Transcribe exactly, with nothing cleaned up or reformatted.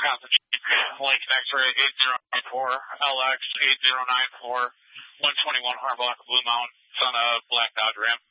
Wisconsin. Lincoln X-ray eight zero nine four, L X eight zero nine four, one twenty-one Hornblock, Blue Mountain. It's on a black Dodge Ram.